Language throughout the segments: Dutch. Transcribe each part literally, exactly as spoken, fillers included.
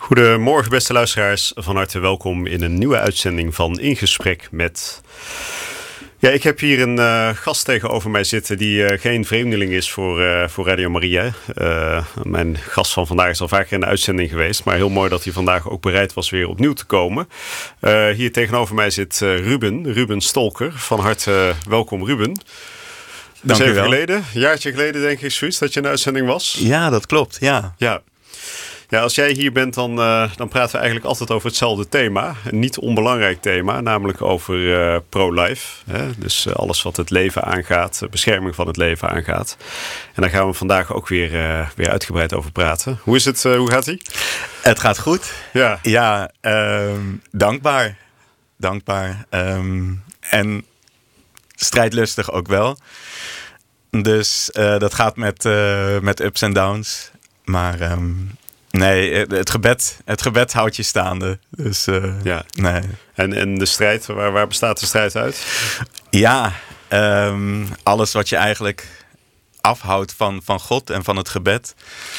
Goedemorgen beste luisteraars, van harte welkom in een nieuwe uitzending van In Gesprek met... Ja, ik heb hier een uh, gast tegenover mij zitten die uh, geen vreemdeling is voor, uh, voor Radio Maria. Uh, mijn gast van vandaag is al vaker in de uitzending geweest, maar heel mooi dat hij vandaag ook bereid was weer opnieuw te komen. Uh, hier tegenover mij zit uh, Ruben, Ruben Stolker. Van harte uh, welkom Ruben. Dat is even geleden, een jaartje geleden denk ik zoiets, dat je in de uitzending was. Ja, dat klopt, ja. Ja. Ja, als jij hier bent, dan, uh, dan praten we eigenlijk altijd over hetzelfde thema. Een niet onbelangrijk thema, namelijk over uh, pro-life. Hè? Dus uh, alles wat het leven aangaat, bescherming van het leven aangaat. En daar gaan we vandaag ook weer, uh, weer uitgebreid over praten. Hoe is het? Uh, hoe gaat ie? Het gaat goed. Ja, ja um, dankbaar. Dankbaar. Um, en strijdlustig ook wel. Dus uh, dat gaat met, uh, met ups en downs. Maar... Um, Nee, het gebed, het gebed houdt je staande. Dus, uh, ja. nee. En, en de strijd, waar, waar bestaat de strijd uit? Ja, um, alles wat je eigenlijk afhoudt van, van God en van het gebed.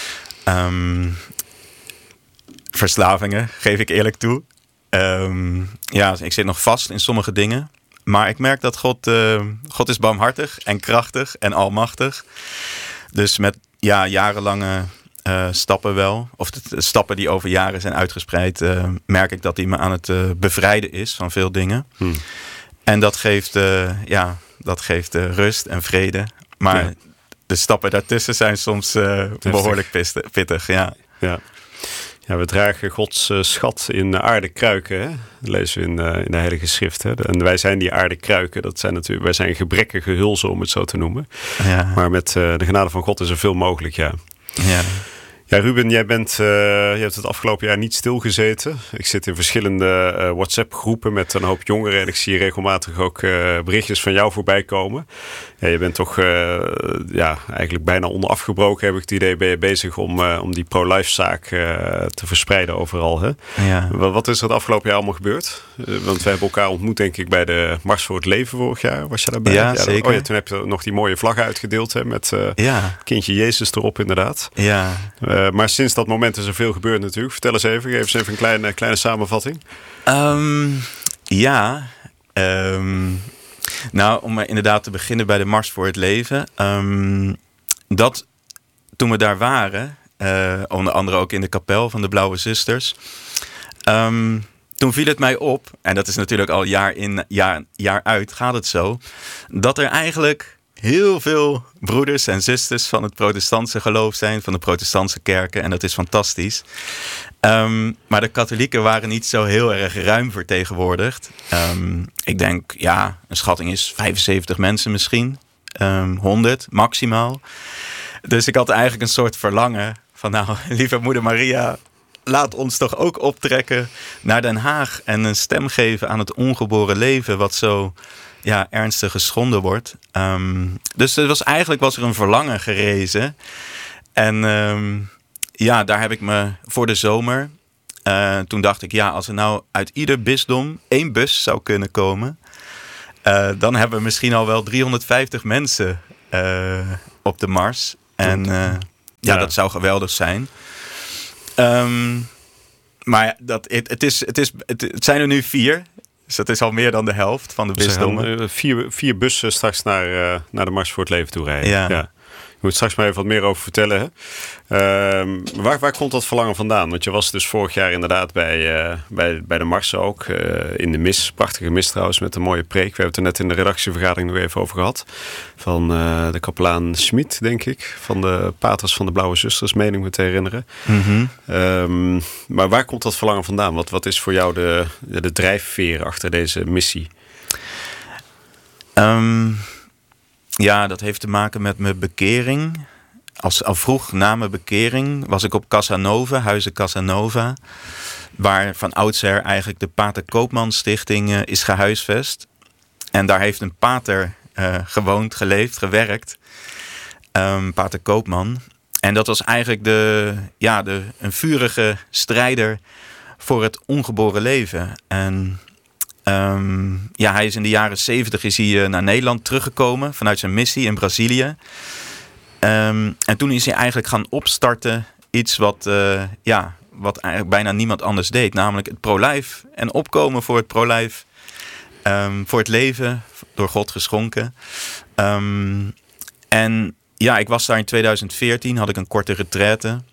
Um, verslavingen, geef ik eerlijk toe. Um, ja, ik zit nog vast in sommige dingen. Maar ik merk dat God, uh, God is barmhartig en krachtig en almachtig. Dus met ja, jarenlange... Uh, stappen wel, of de, de stappen die over jaren zijn uitgespreid, uh, merk ik dat hij me aan het uh, bevrijden is van veel dingen. Hmm. En dat geeft, uh, ja, dat geeft uh, rust en vrede. Maar ja. de stappen daartussen zijn soms uh, behoorlijk pittig. pittig ja. Ja. Ja, we dragen Gods uh, schat in aarden kruiken. Hè? Dat lezen we in, uh, in de Heilige Schrift. Hè? En wij zijn die aarden kruiken. Dat zijn natuurlijk, wij zijn gebrekkige hulzen, om het zo te noemen. Ja. Maar met uh, de genade van God is er veel mogelijk, ja. Ja. Ja, Ruben, jij, bent, uh, je hebt het afgelopen jaar niet stilgezeten. Ik zit in verschillende uh, WhatsApp-groepen met een hoop jongeren. En ik zie regelmatig ook uh, berichtjes van jou voorbij komen. Ja, je bent toch uh, ja, eigenlijk bijna onafgebroken, heb ik het idee, ben je bezig om, uh, om die pro-life-zaak uh, te verspreiden overal. Hè? Ja. Wat is er het afgelopen jaar allemaal gebeurd? Uh, want we hebben elkaar ontmoet, denk ik, bij de Mars voor het Leven vorig jaar. Was je daarbij? Ja, ja zeker. Oh ja, toen heb je nog die mooie vlaggen uitgedeeld, hè, met uh, ja. kindje Jezus erop, inderdaad. Ja. Uh, maar sinds dat moment is er veel gebeurd natuurlijk. Vertel eens even, geef eens even een kleine, kleine samenvatting. Um, ja, um, nou om inderdaad te beginnen bij de Mars voor het Leven. Um, dat toen we daar waren, uh, onder andere ook in de kapel van de Blauwe Zusters. Um, toen viel het mij op, en dat is natuurlijk al jaar in, jaar, jaar uit gaat het zo, dat er eigenlijk... heel veel broeders en zusters van het protestantse geloof zijn, van de protestantse kerken. En dat is fantastisch. Um, maar de katholieken waren niet zo heel erg ruim vertegenwoordigd. Um, ik denk, ja, een schatting is vijfenzeventig mensen misschien. Um, honderd maximaal. Dus ik had eigenlijk een soort verlangen van, nou, lieve moeder Maria, laat ons toch ook optrekken naar Den Haag en een stem geven aan het ongeboren leven, wat zo... ja, ernstig geschonden wordt. Um, dus er was, eigenlijk was er een verlangen gerezen. En um, ja, daar heb ik me voor de zomer... Uh, toen dacht ik, ja, als er nou uit ieder bisdom één bus zou kunnen komen... Uh, dan hebben we misschien al wel driehonderdvijftig mensen uh, op de Mars. En uh, ja, ja, dat zou geweldig zijn. Um, maar dat, het, het, is, het, is, het, het zijn er nu vier... Dus dat is al meer dan de helft van de bisdommen. Uh, vier, vier bussen straks naar, uh, naar de Mars voor het Leven toe rijden. Ja. Ja. Je moet straks maar even wat meer over vertellen. Hè? Uh, waar, waar komt dat verlangen vandaan? Want je was dus vorig jaar inderdaad bij, uh, bij, bij de Mars ook. Uh, in de mis. Prachtige mis trouwens met een mooie preek. We hebben het er net in de redactievergadering nog even over gehad. Van uh, de kapelaan Schmid, denk ik. Van de paters van de Blauwe Zusters, meen ik me te herinneren. Mm-hmm. Um, maar waar komt dat verlangen vandaan? Wat, wat is voor jou de, de, de drijfveer achter deze missie? Um... Ja, dat heeft te maken met mijn bekering. Als, al vroeg na mijn bekering was ik op Casanova, Huizen Casanova. Waar van oudsher eigenlijk de Pater Koopman Stichting uh, is gehuisvest. En daar heeft een pater uh, gewoond, geleefd, gewerkt. Um, Pater Koopman. En dat was eigenlijk de, ja, de, een vurige strijder voor het ongeboren leven. En... Um, ja, hij is in de jaren zeventig is hij, uh, naar Nederland teruggekomen vanuit zijn missie in Brazilië. Um, en toen is hij eigenlijk gaan opstarten iets wat, uh, ja, wat eigenlijk bijna niemand anders deed. Namelijk het pro-life en opkomen voor het pro-life. Um, voor het leven, door God geschonken. Um, en ja, ik was daar in tweeduizend veertien, had ik een korte retraite.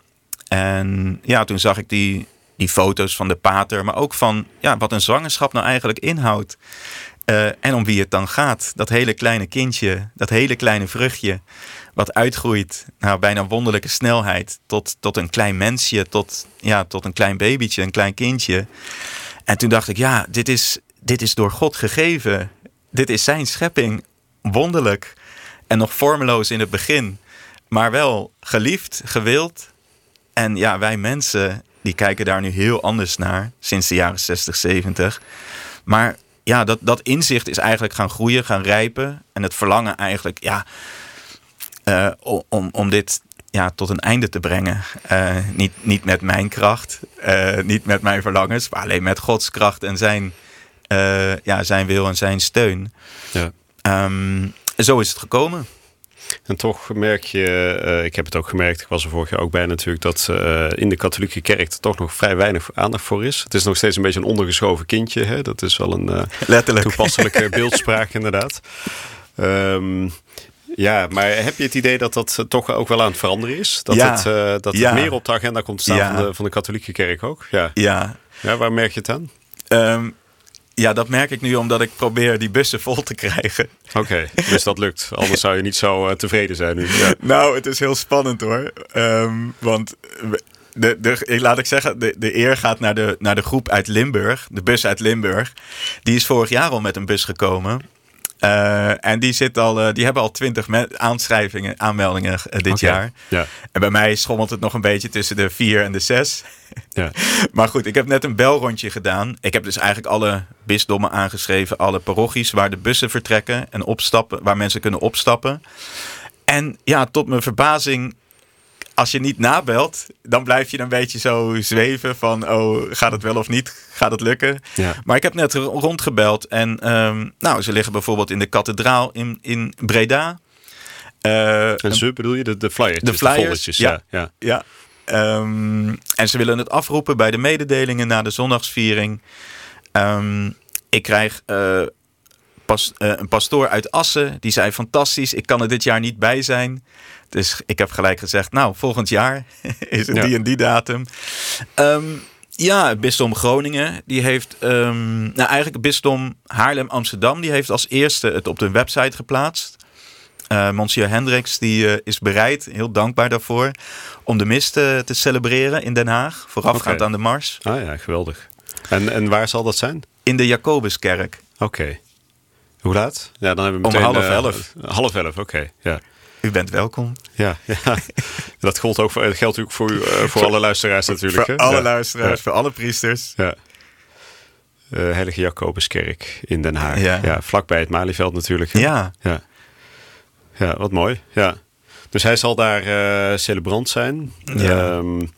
En ja, toen zag ik die, die foto's van de pater, maar ook van ja, wat een zwangerschap nou eigenlijk inhoudt. Uh, en om wie het dan gaat. Dat hele kleine kindje, dat hele kleine vruchtje, wat uitgroeit, nou, bijna wonderlijke snelheid, tot, tot een klein mensje, tot, ja, tot een klein babytje, een klein kindje. En toen dacht ik, ja, dit is, dit is door God gegeven. Dit is zijn schepping. Wonderlijk. En nog vormeloos in het begin. Maar wel geliefd, gewild. En ja, wij mensen, die kijken daar nu heel anders naar. Sinds de jaren zestig, zeventig. Maar ja, dat, dat inzicht is eigenlijk gaan groeien, gaan rijpen. En het verlangen eigenlijk, ja, uh, om, om dit ja, tot een einde te brengen. Uh, niet, niet met mijn kracht, uh, niet met mijn verlangens, maar alleen met Gods kracht en zijn, uh, ja, zijn wil en zijn steun. Ja. Um, zo is het gekomen. En toch merk je, uh, ik heb het ook gemerkt, ik was er vorig jaar ook bij natuurlijk, dat uh, in de katholieke kerk er toch nog vrij weinig aandacht voor is. Het is nog steeds een beetje een ondergeschoven kindje. Hè? Dat is wel een uh, letterlijk toepasselijke beeldspraak inderdaad. Um, ja, maar heb je het idee dat dat toch ook wel aan het veranderen is? Dat ja. het, uh, dat ja. het meer op de agenda komt te staan ja. van, de, van de katholieke kerk ook? Ja. Ja. Ja, waar merk je het aan? Um, Ja, dat merk ik nu omdat ik probeer die bussen vol te krijgen. Oké, okay, dus dat lukt. Anders zou je niet zo uh, tevreden zijn nu. Ja. Nou, het is heel spannend hoor. Um, want de, de, laat ik zeggen, de, de eer gaat naar de, naar de groep uit Limburg. De bus uit Limburg. Die is vorig jaar al met een bus gekomen. Uh, en die, zit al, uh, die hebben al twintig aanschrijvingen, aanmeldingen uh, dit okay. jaar. Ja. En bij mij schommelt het nog een beetje tussen de vier en de zes. Ja. Maar goed, ik heb net een belrondje gedaan. Ik heb dus eigenlijk alle bisdommen aangeschreven, alle parochies waar de bussen vertrekken en opstappen, waar mensen kunnen opstappen. En ja, tot mijn verbazing, als je niet nabelt, dan blijf je een beetje zo zweven van, oh, gaat het wel of niet? Gaat het lukken? Ja. Maar ik heb net rondgebeld en um, nou, ze liggen bijvoorbeeld in de kathedraal in, in Breda. Uh, en ze bedoel je de, de flyers? De flyers, de folletjes, ja. ja. ja. Um, en ze willen het afroepen bij de mededelingen na de zondagsviering. Um, ik krijg uh, pas, uh, een pastoor uit Assen. Die zei fantastisch, ik kan er dit jaar niet bij zijn. Dus ik heb gelijk gezegd, nou, volgend jaar is het ja. die en die datum. Um, ja, het bisdom Groningen, die heeft... Um, nou, eigenlijk het bisdom Haarlem-Amsterdam, die heeft als eerste het op de website geplaatst. Uh, Monsieur Hendricks die uh, is bereid, heel dankbaar daarvoor, om de mis te, te celebreren in Den Haag, voorafgaand okay. aan de mars. Ah ja, geweldig. En, en waar zal dat zijn? In de Jacobuskerk. Oké. Okay. Hoe laat? Ja, dan hebben we meteen... Om half elf. Uh, half elf, oké. Okay. Ja. U bent welkom. Ja, ja. Dat geldt ook voor, dat geldt ook voor, uh, voor, voor alle luisteraars natuurlijk. Voor hè? alle ja. luisteraars, ja. voor alle priesters. Ja. Uh, Heilige Jacobuskerk in Den Haag. Ja. Ja, vlakbij het Malieveld natuurlijk. Hè? Ja. Ja. Ja, wat mooi. Ja. Dus hij zal daar uh, celebrant zijn. Ja. Um,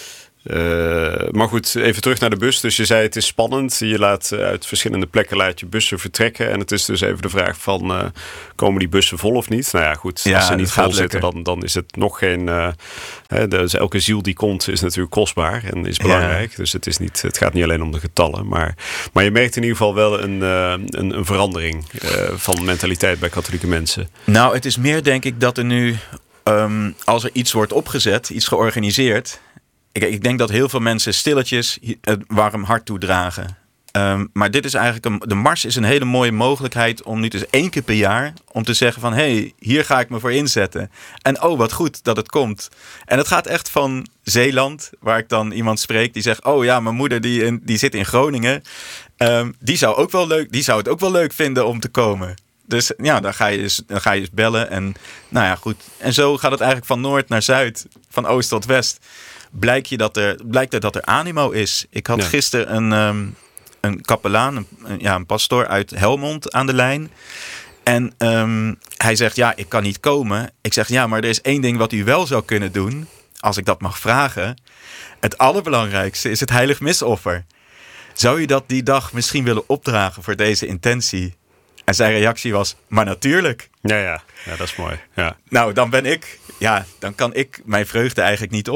uh, maar goed, even terug naar de bus. Dus je zei het is spannend. Je laat uh, uit verschillende plekken laat je bussen vertrekken. En het is dus even de vraag van, uh, komen die bussen vol of niet? Nou ja, goed. Ja, als ze niet vol lukken. zitten, dan, dan is het nog geen... Uh, hè, dus elke ziel die komt is natuurlijk kostbaar en is belangrijk. Ja. Dus het, is niet, het gaat niet alleen om de getallen. Maar, maar je merkt in ieder geval wel een, uh, een, een verandering uh, van mentaliteit bij katholieke mensen. Nou, het is meer denk ik dat er nu, um, als er iets wordt opgezet, iets georganiseerd... Ik, ik denk dat heel veel mensen stilletjes het warm hart toedragen. Um, maar dit is eigenlijk een, de mars is een hele mooie mogelijkheid om nu dus één keer per jaar om te zeggen van hé, hey, hier ga ik me voor inzetten. En oh, wat goed dat het komt. En het gaat echt van Zeeland, waar ik dan iemand spreek die zegt, oh ja, mijn moeder die, in, die zit in Groningen. Um, die zou ook wel leuk, die zou het ook wel leuk vinden om te komen. Dus ja, dan ga je dus, dan ga je dus bellen en nou ja, goed. En zo gaat het eigenlijk van noord naar zuid, van oost tot west. Blijkt, je dat er, blijkt er dat er animo is. Ik had ja. gisteren een, um, een kapelaan, een, een, ja, een pastoor uit Helmond aan de lijn. En um, hij zegt, ja, ik kan niet komen. Ik zeg, ja, maar er is één ding wat u wel zou kunnen doen, als ik dat mag vragen. Het allerbelangrijkste is het heilig misoffer. Zou u dat die dag misschien willen opdragen voor deze intentie? En zijn reactie was, maar natuurlijk. Ja, ja, ja, dat is mooi. Ja. Nou, dan ben ik, ja, dan kan ik mijn vreugde eigenlijk niet op.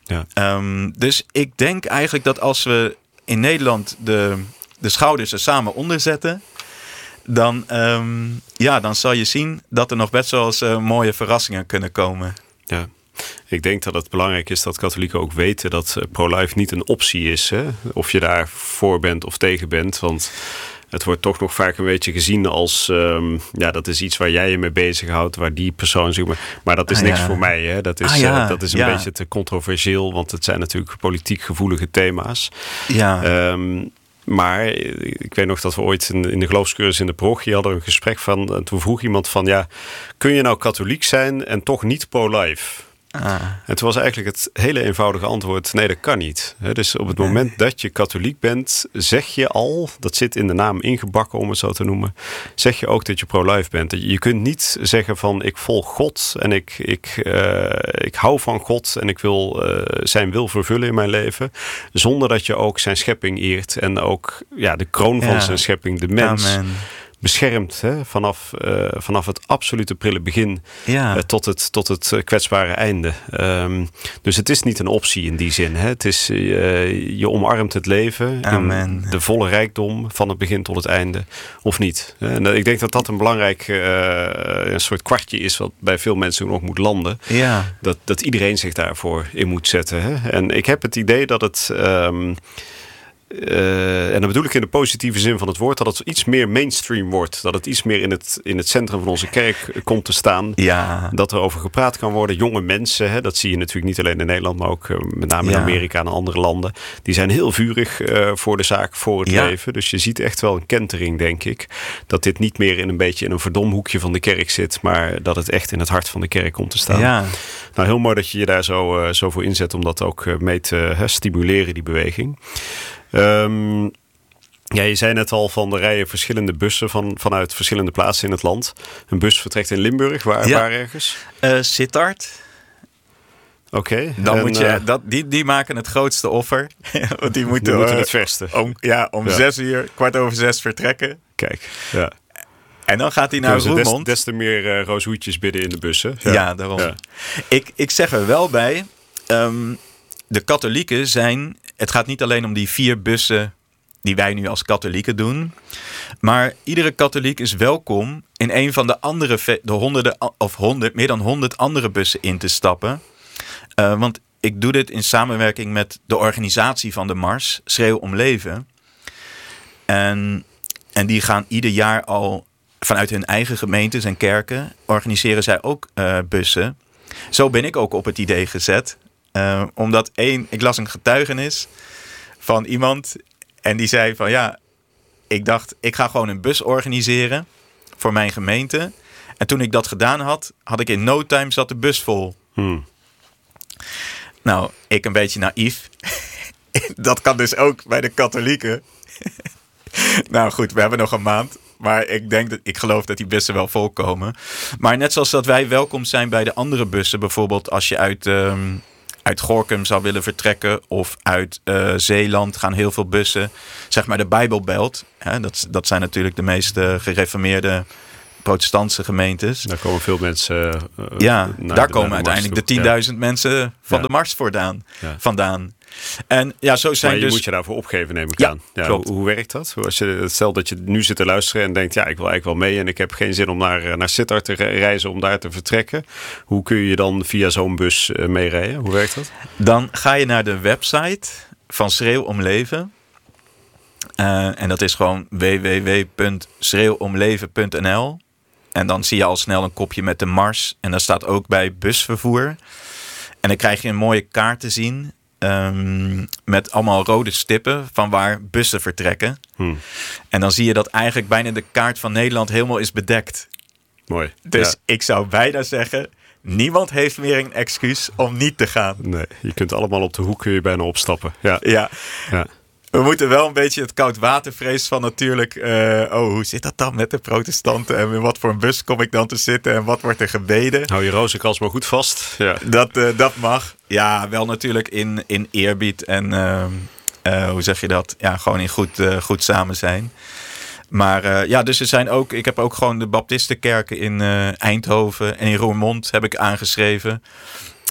Ja. Um, dus ik denk eigenlijk dat als we in Nederland de, de schouders er samen onder zetten, dan, um, ja, dan zal je zien dat er nog best wel eens uh, mooie verrassingen kunnen komen. Ja. Ik denk dat het belangrijk is dat katholieken ook weten dat pro-life niet een optie is. Hè? Of je daar voor bent of tegen bent. Want het wordt toch nog vaak een beetje gezien als, um, ja, dat is iets waar jij je mee bezighoudt, waar die persoon zich maar, maar dat is ah, niks ja. voor mij. Hè? Dat is, ah, ja. uh, dat is een ja. beetje te controversieel, want het zijn natuurlijk politiek gevoelige thema's. Ja. Um, Maar ik weet nog dat we ooit in, in de geloofscursus in de parochie hadden een gesprek van. En toen vroeg iemand van, ja, kun je nou katholiek zijn en toch niet pro-life? Ah. En toen was eigenlijk het hele eenvoudige antwoord, nee, dat kan niet. He, dus op het nee. moment dat je katholiek bent, zeg je al, dat zit in de naam ingebakken om het zo te noemen, zeg je ook dat je pro-life bent. Je kunt niet zeggen van, ik volg God en ik, ik, uh, ik hou van God en ik wil uh, zijn wil vervullen in mijn leven, zonder dat je ook zijn schepping eert en ook ja, de kroon van ja. zijn schepping, de mens, Amen. beschermd, hè? Vanaf, uh, vanaf het absolute prille begin ja. uh, tot het, tot het uh, kwetsbare einde. Um, dus het is niet een optie in die zin. Hè? Het is, uh, je omarmt het leven Amen. in de volle rijkdom van het begin tot het einde, of niet. En uh, ik denk dat dat een belangrijk uh, een soort kwartje is wat bij veel mensen nog moet landen. Ja. Dat, dat iedereen zich daarvoor in moet zetten. Hè? En ik heb het idee dat het Um, Uh, en dan bedoel ik in de positieve zin van het woord, dat het iets meer mainstream wordt. Dat het iets meer in het, in het centrum van onze kerk komt te staan. Ja. Dat er over gepraat kan worden. Jonge mensen, hè, dat zie je natuurlijk niet alleen in Nederland, maar ook uh, met name in ja. Amerika en andere landen. Die zijn heel vurig uh, voor de zaak, voor het ja. leven. Dus je ziet echt wel een kentering, denk ik. Dat dit niet meer in een beetje in een verdomhoekje van de kerk zit, maar dat het echt in het hart van de kerk komt te staan. Ja. Nou, heel mooi dat je je daar zo, uh, zo voor inzet om dat ook uh, mee te uh, stimuleren, die beweging. Um, ja, je zei net al van de rijen verschillende bussen van, vanuit verschillende plaatsen in het land. Een bus vertrekt in Limburg, waar, ja. waar ergens? Uh, Sittard. Oké. Okay, Dan en, moet je, dat, die, die maken het grootste offer. Want die moeten, die moeten uh, het verste. Om, ja, om ja. zes uur, kwart over zes vertrekken. Kijk, ja. En dan gaat hij naar Roermond. Des, des te meer uh, rooshoedjes bidden in de bussen. Ja, ja daarom. Ja. Ik, ik zeg er wel bij, um, de katholieken zijn, het gaat niet alleen om die vier bussen die wij nu als katholieken doen, maar iedere katholiek is welkom in een van de andere, de honderden of honderd, meer dan honderd andere bussen in te stappen. Uh, want ik doe dit in samenwerking met de organisatie van de Mars, Schreeuw om Leven. En, en die gaan ieder jaar al vanuit hun eigen gemeentes en kerken organiseren zij ook uh, bussen. Zo ben ik ook op het idee gezet. Uh, omdat één, ik las een getuigenis van iemand en die zei van ja, ik dacht ik ga gewoon een bus organiseren voor mijn gemeente. En toen ik dat gedaan had, had ik in no time zat de bus vol. Hmm. Nou, ik een beetje naïef. Dat kan dus ook bij de katholieken. Nou goed, we hebben nog een maand. Maar ik denk dat ik geloof dat die bussen wel volkomen. Maar net zoals dat wij welkom zijn bij de andere bussen. Bijvoorbeeld als je uit, um, uit Gorinchem zou willen vertrekken. Of uit uh, Zeeland gaan heel veel bussen. Zeg maar de Bijbelbelt. Hè, dat, dat zijn natuurlijk de meest uh, gereformeerde protestantse gemeentes. Daar komen veel mensen uh, Ja, daar de, komen de uiteindelijk de tienduizend ja. mensen van ja. de Mars vandaan. Ja. vandaan. En ja, zo zijn maar je dus... moet je daarvoor opgeven, neem ik ja, aan. Ja, hoe, hoe werkt dat? Als je, stel dat je nu zit te luisteren en denkt, ja, ik wil eigenlijk wel mee en ik heb geen zin om naar, naar Sittard te reizen om daar te vertrekken. Hoe kun je dan via zo'n bus uh, meerijden? Hoe werkt dat? Dan ga je naar de website van Schreeuw om Leven. Uh, en dat is gewoon w w w punt schreeuw om leven punt n l. En dan zie je al snel een kopje met de Mars. En daar staat ook bij busvervoer. En dan krijg je een mooie kaart te zien. Um, met allemaal rode stippen van waar bussen vertrekken. Hmm. En dan zie je dat eigenlijk bijna de kaart van Nederland helemaal is bedekt. Mooi. Dus ja. ik zou bijna zeggen, niemand heeft meer een excuus om niet te gaan. Nee, je kunt allemaal op de hoek kun je bijna opstappen. Ja. ja. ja. We moeten wel een beetje het koudwatervrees van natuurlijk... Uh, oh, hoe zit dat dan met de protestanten? En in wat voor een bus kom ik dan te zitten? En wat wordt er gebeden? Hou je rozenkals maar goed vast. Ja. Dat, uh, dat mag. Ja, wel natuurlijk in, in eerbied. En uh, uh, hoe zeg je dat? Ja, gewoon in goed, uh, goed samen zijn. Maar uh, ja, dus er zijn ook... Ik heb ook gewoon de baptistenkerken in uh, Eindhoven en in Roermond heb ik aangeschreven.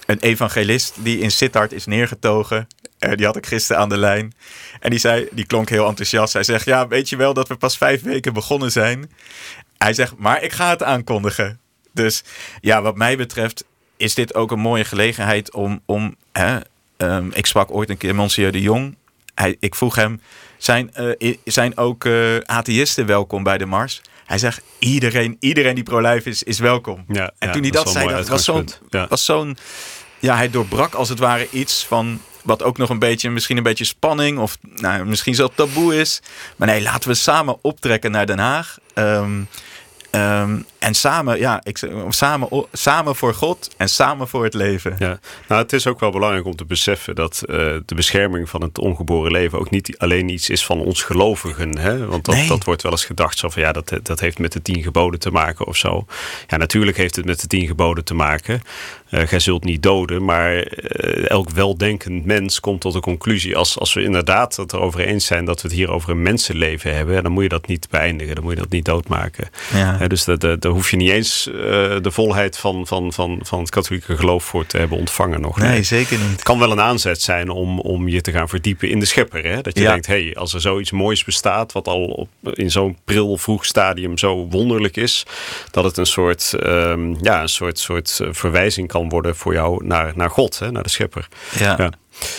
een evangelist die in Sittard is neergetogen. Uh, die had ik gisteren aan de lijn. En die zei, die klonk heel enthousiast. Hij zegt, ja, weet je wel dat we pas vijf weken begonnen zijn? Hij zegt, maar ik ga het aankondigen. Dus ja, wat mij betreft is dit ook een mooie gelegenheid om... om hè, um, ik sprak ooit een keer Monsieur de Jong. Hij, ik vroeg hem, zijn, uh, zijn ook uh, atheïsten welkom bij de Mars? Hij zegt, iedereen, iedereen die pro-life is, is welkom. Ja, en ja, toen hij dat, dat zei, dat was zo'n... Ja. Was zo'n ja, hij doorbrak als het ware iets van... wat ook nog een beetje, misschien een beetje spanning... of nou, misschien zelfs taboe is. Maar nee, laten we samen optrekken naar Den Haag... Um, Um, en samen, ja, ik, samen, samen voor God en samen voor het leven. Ja. Nou, het is ook wel belangrijk om te beseffen dat uh, de bescherming van het ongeboren leven ook niet alleen iets is van ons gelovigen. Hè? Want dat, nee. dat wordt wel eens gedacht zo van ja, dat, dat heeft met de tien geboden te maken of zo. Ja, natuurlijk heeft het met de tien geboden te maken. Uh, gij zult niet doden, maar uh, elk weldenkend mens komt tot de conclusie als, als we inderdaad het erover eens zijn dat we het hier over een mensenleven hebben, dan moet je dat niet beëindigen, dan moet je dat niet doodmaken. Ja. Uh, dus daar hoef je niet eens uh, de volheid van, van, van, van het katholieke geloof voor te hebben ontvangen nog. Nee, nee, zeker niet. Het kan wel een aanzet zijn om, om je te gaan verdiepen in de schepper. Hè? Dat je ja. denkt, hé, hey, als er zoiets moois bestaat, wat al op, in zo'n pril vroeg stadium zo wonderlijk is, dat het een soort, um, ja, een soort, soort verwijzing kan worden voor jou naar, naar God, hè? Naar de schepper. Ja. ja.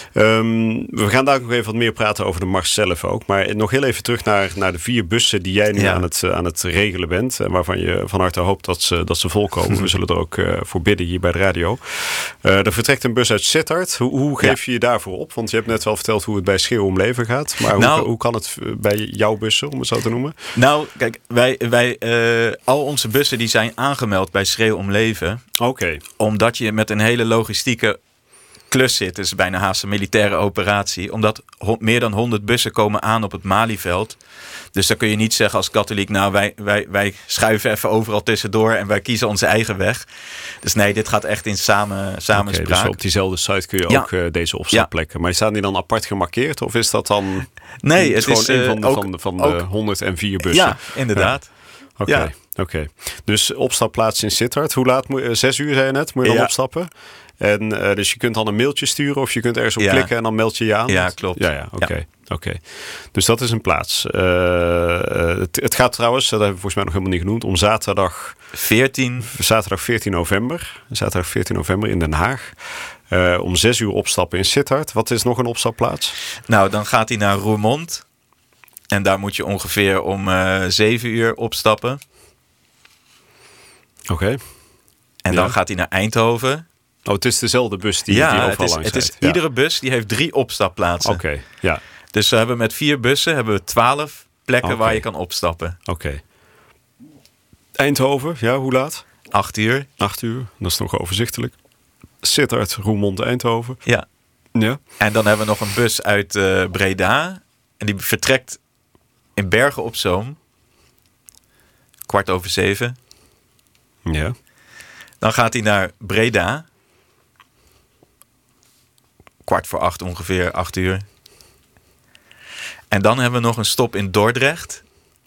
Um, we gaan daar ook nog even wat meer praten over de Mars zelf ook. Maar nog heel even terug naar, naar de vier bussen die jij nu ja. aan, het, aan het regelen bent. En waarvan je van harte hoopt dat ze, dat ze volkomen. We zullen er ook uh, voor bidden hier bij de radio. Uh, er vertrekt een bus uit Sittard. Hoe, hoe geef je ja. je daarvoor op? Want je hebt net wel verteld hoe het bij Schreeuw om Leven gaat. Maar nou, hoe, hoe kan het bij jouw bussen, om het zo te noemen? Nou, kijk, wij, wij, uh, al onze bussen die zijn aangemeld bij Schreeuw om Leven. Oké. Okay. Omdat je met een hele logistieke klus zit, dus bijna haast een militaire operatie. Omdat ho- meer dan honderd bussen komen aan op het Malieveld. Dus dan kun je niet zeggen als katholiek, nou wij, wij, wij schuiven even overal tussendoor en wij kiezen onze eigen weg. Dus nee, dit gaat echt in samen, samenspraak. Okay, dus op diezelfde site kun je ja. ook uh, deze opstapplekken. Ja. Maar staan die dan apart gemarkeerd of is dat dan nee, het gewoon is een van de, ook, van de, van ook, de honderdvier bussen? Ja, inderdaad. Ja. Oké, okay, ja. oké. Okay. Dus opstapplaats in Sittard. Hoe laat moet je? Zes uur zei je net, moet je dan ja. opstappen? En uh, dus je kunt dan een mailtje sturen of je kunt ergens op ja. klikken en dan meld je je aan. Ja, klopt. Ja, ja, oké. Okay. Ja. Okay. Dus dat is een plaats. Uh, het, het gaat trouwens, dat hebben we volgens mij nog helemaal niet genoemd, om zaterdag veertien Zaterdag veertien november. Zaterdag veertien november in Den Haag. Uh, om zes uur opstappen in Sittard. Wat is nog een opstapplaats? Nou, dan gaat hij naar Roermond. En daar moet je ongeveer om uh, zeven uur opstappen. Oké. Okay. En ja. dan gaat hij naar Eindhoven. Oh, het is dezelfde bus die, ja, die overal het is, langs het is ja. Iedere bus die heeft drie opstapplaatsen. Oké, okay, ja. Dus we hebben met vier bussen hebben we twaalf plekken okay. waar je kan opstappen. Oké. Okay. Eindhoven, ja, hoe laat? Acht uur. Acht uur, dat is nog overzichtelijk. Sittard, Roermond, Eindhoven. Ja. ja. En dan hebben we nog een bus uit uh, Breda. En die vertrekt in Bergen op Zoom. Kwart over zeven. Ja. Dan gaat hij naar Breda. Kwart voor acht ongeveer, acht uur. En dan hebben we nog een stop in Dordrecht.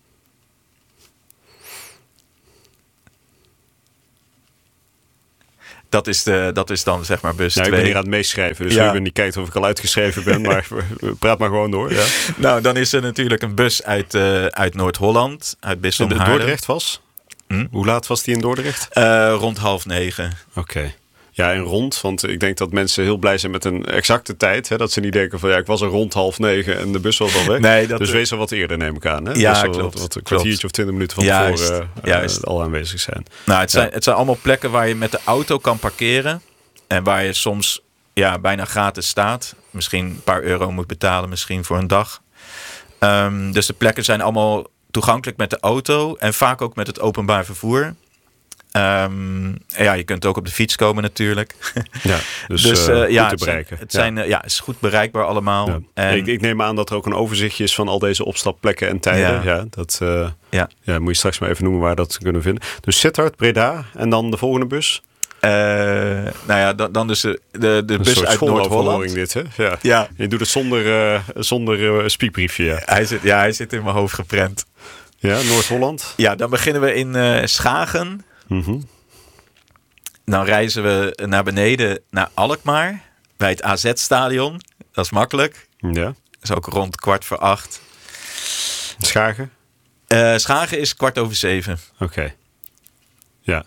Dat is, de, dat is dan zeg maar bus ja, twee. Ik ben hier aan het meeschrijven, dus ja. ik ben niet kijken of ik al uitgeschreven ben, maar praat maar gewoon door. Ja. Nou, dan is er natuurlijk een bus uit, uh, uit Noord-Holland, uit Bisdom Haarlem. Dordrecht was? Hm? Hoe laat was die in Dordrecht? Uh, rond half negen. Oké. Okay. Ja, en rond, want ik denk dat mensen heel blij zijn met een exacte tijd. Hè, dat ze niet denken van ja, ik was er rond half negen en de bus was al weg. Nee, dat dus wees er wat eerder, neem ik aan. Hè? Ja, dus klopt. Wat, wat een kwartiertje of twintig minuten van juist, tevoren uh, juist. Uh, al aanwezig zijn. Nou, het zijn, ja. het zijn allemaal plekken waar je met de auto kan parkeren. En waar je soms ja, bijna gratis staat. Misschien een paar euro moet betalen, misschien voor een dag. Um, dus de plekken zijn allemaal toegankelijk met de auto. En vaak ook met het openbaar vervoer. Um, ja, je kunt ook op de fiets komen natuurlijk. Ja, dus, dus uh, uh, goed ja, te bereiken. Het zijn, het, zijn, ja. ja, het is goed bereikbaar allemaal. Ja. En ik, ik neem aan dat er ook een overzichtje is van al deze opstapplekken en tijden. Ja. Ja, dat uh, ja. Ja, moet je straks maar even noemen waar dat kunnen vinden. Dus Sittard, Breda en dan de volgende bus? Uh, nou ja, dan, dan dus de, de, de bus uit Noord-Holland. Dit, hè? Ja. Ja. Je doet het zonder, uh, zonder uh, spiekbriefje. Ja. Hij zit, ja, hij zit in mijn hoofd geprent. Ja, Noord-Holland. Ja, dan beginnen we in uh, Schagen. Mm-hmm. dan reizen we naar beneden naar Alkmaar. Bij het A Z-stadion. Dat is makkelijk. Ja. Dat is ook rond kwart voor acht. Schagen? Uh, Schagen is kwart over zeven. Oké. Okay. Ja.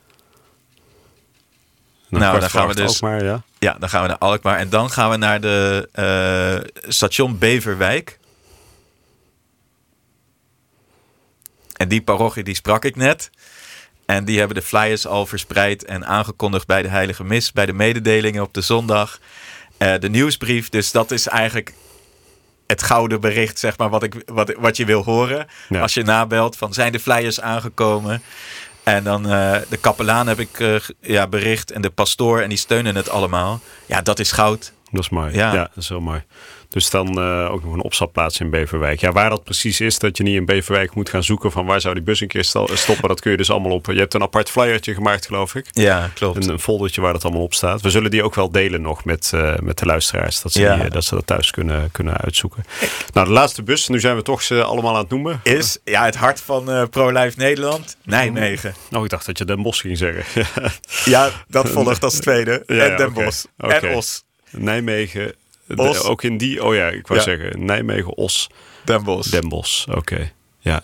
Dan nou, dan gaan we dus... Alkmaar, ja. Ja, dan gaan we naar Alkmaar. En dan gaan we naar de uh, station Beverwijk. En die parochie, die sprak ik net. En die hebben de flyers al verspreid en aangekondigd bij de Heilige Mis, bij de mededelingen op de zondag. Uh, de nieuwsbrief. Dus dat is eigenlijk het gouden bericht, zeg maar, wat, ik, wat, wat je wil horen. Ja. Als je nabelt van, zijn de flyers aangekomen? En dan uh, de kapelaan heb ik uh, ja, bericht en de pastoor en die steunen het allemaal. Ja, dat is goud. Dat is mooi. Ja, ja dat is heel mooi. Dus dan uh, ook nog een opstapplaats in Beverwijk. Ja, waar dat precies is, dat je niet in Beverwijk moet gaan zoeken van waar zou die bus een keer stoppen. Dat kun je dus allemaal op. Je hebt een apart flyertje gemaakt, geloof ik. Ja, klopt. Een, een foldertje waar dat allemaal op staat. We zullen die ook wel delen nog met, uh, met de luisteraars. Dat ze, ja. die, dat ze dat thuis kunnen, kunnen uitzoeken. Nou, de laatste bus, nu zijn we toch ze allemaal aan het noemen. Is ja, het hart van uh, Pro-Life Nederland, Nijmegen. Oh, ik dacht dat je Den Bosch ging zeggen. Ja, dat volgt als tweede. Ja, en Den okay. Bosch. Okay. En Os. Nijmegen. De, ook in die, oh ja, ik wou ja. zeggen, Nijmegen, Os, Den Bosch. Den Bosch, oké. Okay. Ja.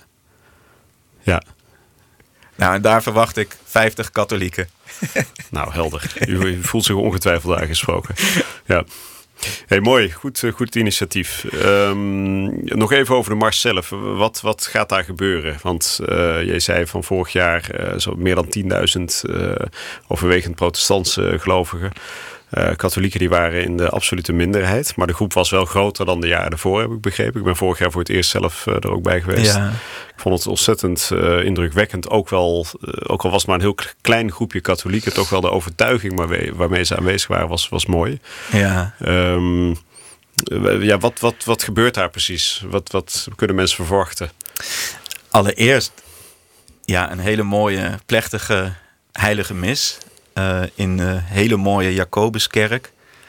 Ja. Nou, en daar verwacht ik vijftig katholieken. Nou, helder. U, u voelt zich ongetwijfeld aangesproken. Ja. Hey, mooi. Goed, goed initiatief. Um, nog even over de mars zelf. Wat, wat gaat daar gebeuren? Want uh, jij zei van vorig jaar uh, zo meer dan tienduizend uh, overwegend protestantse gelovigen. Uh, katholieken die waren in de absolute minderheid. Maar de groep was wel groter dan de jaren ervoor, heb ik begrepen. Ik ben vorig jaar voor het eerst zelf uh, er ook bij geweest. Ja. Ik vond het ontzettend uh, indrukwekkend. Ook, wel, uh, ook al was het maar een heel klein groepje katholieken, toch wel de overtuiging waarmee, waarmee ze aanwezig waren, was, was mooi. Ja. Um, ja, wat, wat, wat gebeurt daar precies? Wat, wat kunnen mensen verwachten? Allereerst ja, een hele mooie, plechtige heilige mis. Uh, in een uh, hele mooie Jacobuskerk.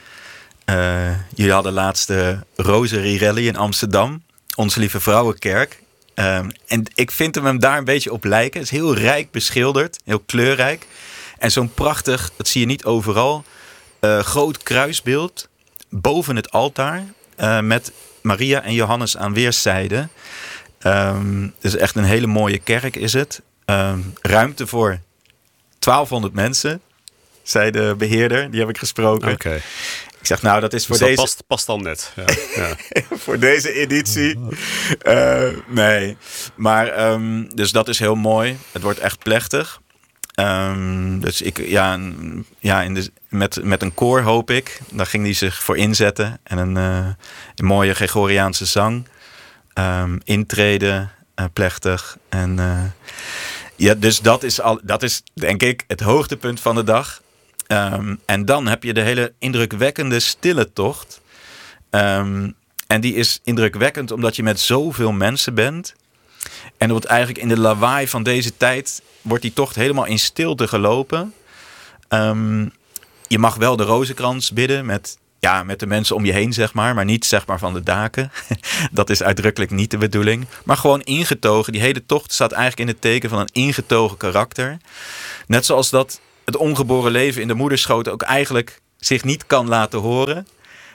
Uh, jullie hadden laatst de Rosary Rally in Amsterdam. Onze Lieve Vrouwenkerk. Um, en ik vind hem daar een beetje op lijken. Het is heel rijk beschilderd. Heel kleurrijk. En zo'n prachtig, dat zie je niet overal, uh, groot kruisbeeld boven het altaar. Uh, met Maria en Johannes aan weerszijden. Um, dus echt een hele mooie kerk is het. Um, ruimte voor twaalfhonderd mensen, zei de beheerder. Die heb ik gesproken. Okay. Ik zeg, nou, dat is voor dus deze... Dat past, past dan net. Ja, ja. Voor deze editie. Uh, nee. Maar, um, dus dat is heel mooi. Het wordt echt plechtig. Um, dus ik, ja, ja in de, met, met een koor hoop ik. Daar ging hij zich voor inzetten. En een, uh, een mooie Gregoriaanse zang. Um, intreden, uh, plechtig. En... Uh, Ja, dus dat is, al, dat is denk ik het hoogtepunt van de dag. Um, en dan heb je de hele indrukwekkende stille tocht. Um, en die is indrukwekkend omdat je met zoveel mensen bent. En wordt eigenlijk in de lawaai van deze tijd wordt die tocht helemaal in stilte gelopen. Um, je mag wel de rozenkrans bidden met... Ja, met de mensen om je heen, zeg maar. Maar niet, zeg maar, van de daken. Dat is uitdrukkelijk niet de bedoeling. Maar gewoon ingetogen. Die hele tocht staat eigenlijk in het teken van een ingetogen karakter. Net zoals dat het ongeboren leven in de moederschoot ook eigenlijk zich niet kan laten horen.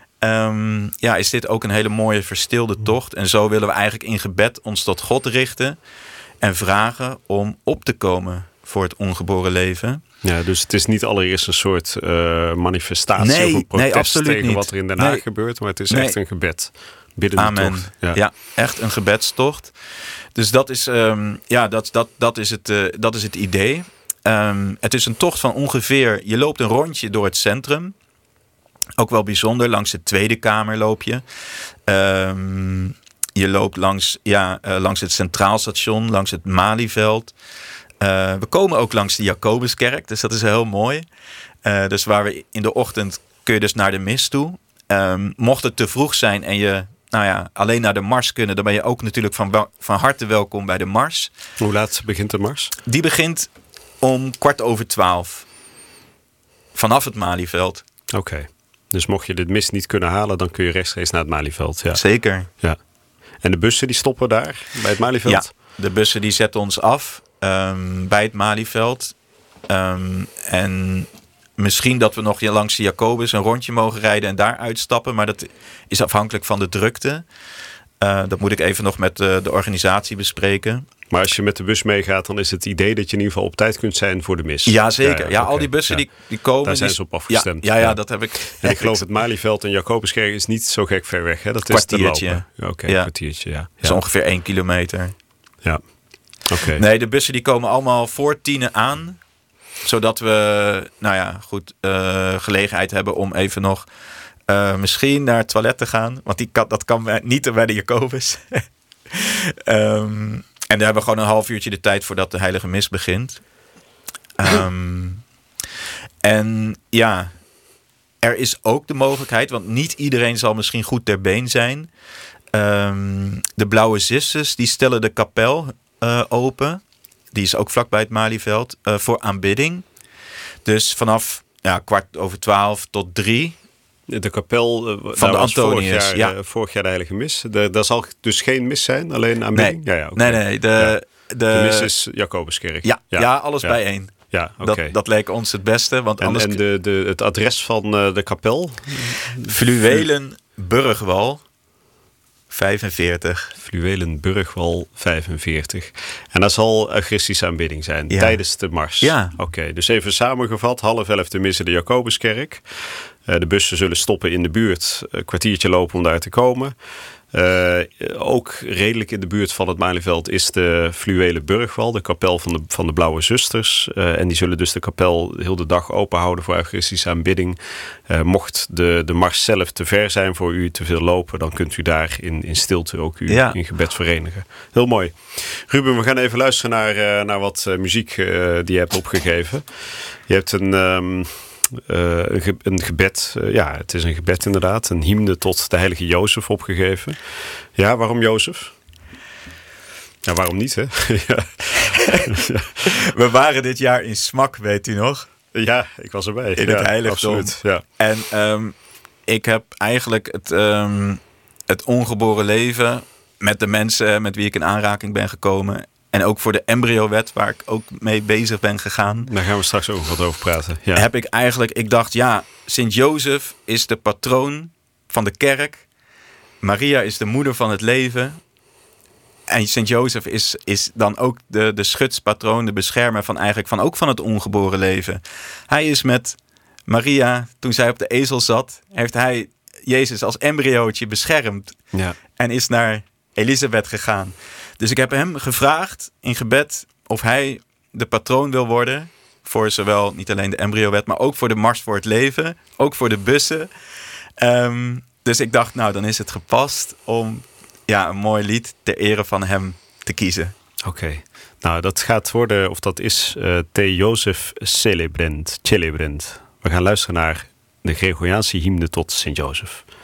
Um, ja, is dit ook een hele mooie verstilde tocht. En zo willen we eigenlijk in gebed ons tot God richten. En vragen om op te komen voor het ongeboren leven. Ja, dus het is niet allereerst een soort uh, manifestatie nee, of een protest nee, absoluut tegen niet. wat er in Den Haag nee. gebeurt. Maar het is nee. echt een gebed. Biddende Amen. tocht. Ja. ja, echt een gebedstocht. Dus dat is, um, ja, dat, dat, dat, is het, uh, dat is het idee. Um, het is een tocht van ongeveer... Je loopt een rondje door het centrum. Ook wel bijzonder. Langs de Tweede Kamer loop je. Um, je loopt langs, ja, uh, langs het Centraal Station. Langs het Malieveld. Uh, we komen ook langs de Jacobuskerk. Dus dat is heel mooi. Uh, dus waar we in de ochtend... kun je dus naar de mis toe. Um, mocht het te vroeg zijn en je... Nou ja, alleen naar de mars kunnen... dan ben je ook natuurlijk van, van harte welkom bij de mars. Hoe laat begint de mars? Die begint om kwart over twaalf. Vanaf het Malieveld. Oké. Okay. Dus mocht je dit mis niet kunnen halen... dan kun je rechtstreeks naar het Malieveld. Ja. Zeker. Ja. En de bussen die stoppen daar bij het Malieveld? Ja, de bussen die zetten ons af um, bij het Malieveld. Um, en misschien dat we nog langs de Jacobus een rondje mogen rijden en daar uitstappen. Maar dat is afhankelijk van de drukte. Uh, dat moet ik even nog met uh, de organisatie bespreken. Maar als je met de bus meegaat, dan is het idee dat je in ieder geval op tijd kunt zijn voor de mis. Ja, zeker. Ja, ja, ja okay. Al die bussen ja. die, die komen... Daar zijn die... ze op afgestemd. Ja, ja, ja, dat heb ik... En ik geloof het Malieveld en Jacobuskerk is niet zo gek ver weg. Hè? Dat kwartiertje. is te lopen. Oké, okay, ja. kwartiertje, ja. Dat is ja. ongeveer één kilometer. Ja, oké. Okay. Nee, de bussen die komen allemaal voor tienen aan. Zodat we, nou ja, goed, uh, gelegenheid hebben om even nog... Uh, misschien naar het toilet te gaan. Want die kan, dat kan bij, niet bij de Jacobus. um, en daar hebben we gewoon een half uurtje de tijd voordat de heilige mis begint. Um, en ja, er is ook de mogelijkheid, want niet iedereen zal misschien goed ter been zijn. Um, de Blauwe Zusters, die stellen de kapel uh, open. Die is ook vlakbij het Malieveld. Uh, voor aanbidding. Dus vanaf ja, kwart over twaalf tot drie... De kapel uh, van de Antonius. Vorig jaar, ja. uh, vorig jaar de heilige mis. De, daar zal dus geen mis zijn, alleen aanbidding? Nee, ja, ja, okay. nee, nee. De, ja. de, de mis is Jacobuskerk. Ja, ja. ja alles ja. bijeen. Ja, okay. dat, dat leek ons het beste. Want en anders... en de, de, het adres van uh, de kapel? Fluwelen Burgwal vijfenveertig. Fluwelen Burgwal vijfenveertig. En dat zal Eucharistische aanbidding zijn ja. tijdens de mars. Ja. Oké, okay, dus even samengevat. Half elf de mis in de Jacobuskerk. Uh, de bussen zullen stoppen in de buurt. Een kwartiertje lopen om daar te komen. Uh, ook redelijk in de buurt van het Malieveld is de Fluwelen Burgwal, de kapel van de, van de Blauwe Zusters. Uh, en die zullen dus de kapel heel de dag open houden voor Eucharistische aanbidding. Uh, mocht de, de mars zelf te ver zijn voor u, te veel lopen, dan kunt u daar in, in stilte ook u ja. in gebed verenigen. Heel mooi. Ruben, we gaan even luisteren naar, uh, naar wat uh, muziek uh, die je hebt opgegeven. Je hebt een... Um, Uh, een, ge- een gebed, uh, ja, het is een gebed inderdaad. Een hymne tot de heilige Jozef opgegeven. Ja, waarom Jozef? Ja, waarom niet, hè? ja. We waren dit jaar in Smak, weet u nog? Ja, ik was erbij. In ja, het heiligdom. Absoluut, ja. En um, ik heb eigenlijk het, um, het ongeboren leven met de mensen met wie ik in aanraking ben gekomen... En ook voor de embryowet, waar ik ook mee bezig ben gegaan. Daar gaan we straks ook wat over praten. Ja. Heb ik eigenlijk, ik dacht, ja, Sint-Jozef is de patroon van de kerk. Maria is de moeder van het leven. En Sint-Jozef is, is dan ook de, de schutspatroon, de beschermer van eigenlijk van ook van het ongeboren leven. Hij is met Maria, toen zij op de ezel zat, heeft hij Jezus als embryootje beschermd. Ja. En is naar Elisabeth gegaan. Dus ik heb hem gevraagd in gebed of hij de patroon wil worden. Voor zowel niet alleen de embryowet, maar ook voor de Mars voor het Leven. Ook voor de bussen. Um, dus ik dacht, nou dan is het gepast om ja, een mooi lied ter ere van hem te kiezen. Oké, okay. Nou dat gaat worden, of dat is uh, Te Jozef Celebrent. Celebrent. We gaan luisteren naar de Gregoriaanse hymne tot Sint-Jozef.